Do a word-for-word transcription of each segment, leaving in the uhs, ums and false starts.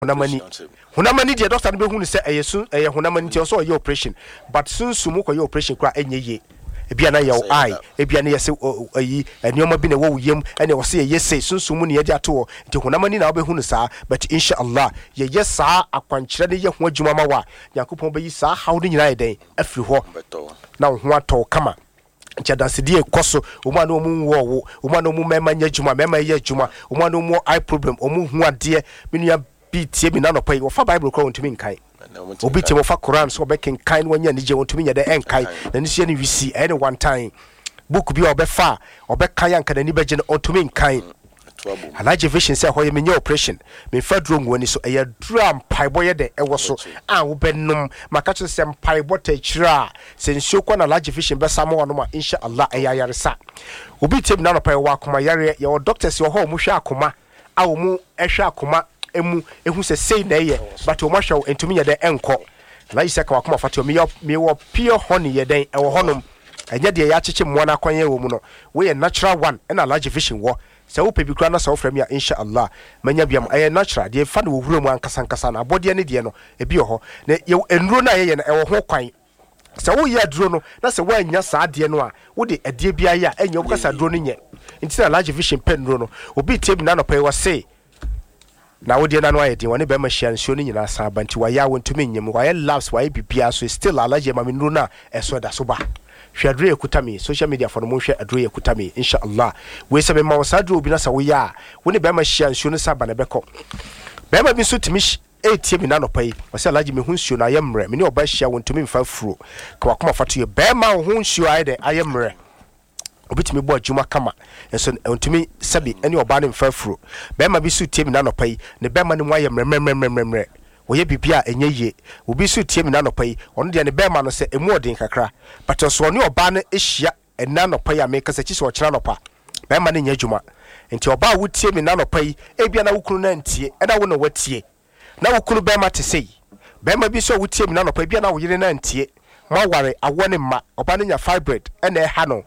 hunamani hunamani the doctor be hu say eyesu eye hunamani ti so ye operation but sunsumu ko ye operation kra enyeye ebia na ye eye ebia na ye se ayi enioma bi na wo yem ene wo se ye say sunsumu ne ye de ato nti hunamani na wo be hu sa but inshallah ye ye sa akwankyere ne ye ho adwuma ma wa yakopon be yi sa hawde nyina ye den afiri ho na ho ato kama Chadansidi ekoso uma no mu wo uma no mu mema nya juma mema ye juma uma no mu eye problem omu hu ade menua bi tie bi na no pai wo fa bible ko ntumi nkai obi tie mo fa Quran so be ken kan wanya ni je ntumi nya de enkai na ni sie ni wisi any one time book bi obefa obeka yanka na ni beje no ntumi nkai Alaje vision say ho ye menye operation me fa drum woni so e drum paibo ye de e wo so a wo benum maka che sem paibo ta chira se nsuo kwa na alaje vision be samo wono ma inshallah e ya yare sa obi tem na no pai wa akoma yare ye doctors yo ho mu hwe akoma a wo mu e hwe akoma emu ehu se sei na ye but wo ma hwe entumi ye de enko la yise ka akoma fatio me me wo pure honey ye den e wo honom enye de ya cheche mo na kwanye wo mu no we ye natural one e na alaje vision wo se wo pebi kura na so frame ya inshallah manya biam aye natural de fa na wo huro mu ankasa ankasa na abode ne de no e bi ho na enuro na ye na e wo ho kwan se wo ye aduro no na se wo anya sa de no a wo de ade bia ya enya wo kasa aduro no nye nti na large vision pen no obi tebi na no pay wo say na wo de na no aye de woni be ma hia nsuo no nyina sa banti wa ya wontumi nyem wa ye labs wa ye bibia so still allergy ma me nuro na eso da so ba hwadre ekutami social media for mo hwe adro ekutami inshallah we se me ma wasadro obi na sa wo ya woni be ma hia nsuo no sa ba na beko be ma bi so timi etie mi na no pai wase alaji me hu nsuo na ayemre me ne oba hia wontumi mfa furo ka wakoma fato ye be ma hu nsuo aye de ayemre obitimi bo adwuma kama enso wontumi sabi ene oba ne mfa furo be ma bi so tie mi na no pai ne be ma ne mu ayemre memremremre oye bibia enye ye obi so tie mi na no pai ono de ne be ma no se emu odin kakra but so oni oba no ehia ena no pai ameka se chi so okira no pa be ma ne nya adwuma enti oba wo tie mi na no pai e bia na wukunu na ntie ena wo no watie na wukunu be ma te sei be ma bi so wo tie mi na no pai bia na wo yire na ntie ma ware awo ne ma oba no nya fibroid ena e ha no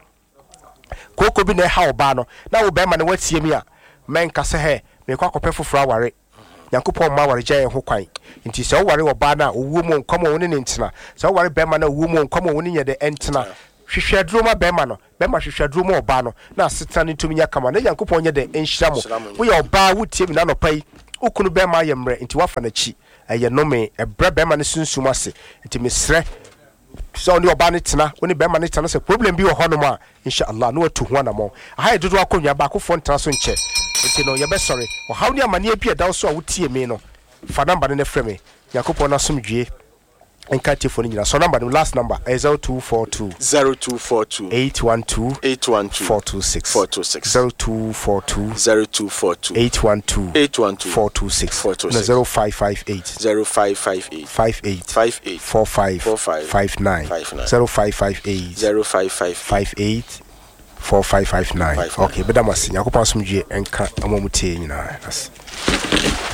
koko bi na e ha oba no na wo be ma ne watie mi a menka se he me kwa kopɛ foforo aware Yankopon ma ware gya ho kwan nti se wo ware oba na owuo mu nkomo woni ne ntina se wo ware bema na owuo mu nkomo woni nye de entina hwehwedro ma bema no bema hwehwedro ma oba no na setana ntumi nya kama na Yankopon nye de enhyira mo wo ye oba wutie mi na no pai ukunu bema ye mre nti wafa na chi eye nome ebra bema ne sunsum ase nti mesre so ni oba ne tena woni bema ne tena se problem bi wo ho no ma inshallah no atu ho na mo aha dodo akonwa ba akofo ntena so nche nti no ye be sorry o how ni amane bi eda so a wutie me no fa number ne frɛ me Yakopon na somdwe enka telefone nyina so number the last number is zero two four two eight one two four two six zero two four two eight one two four two six no zero five five eight five eight four five five nine zero five five eight five eight four five five nine okay bedamasi Yakopon somdwe enka amomutie nyina.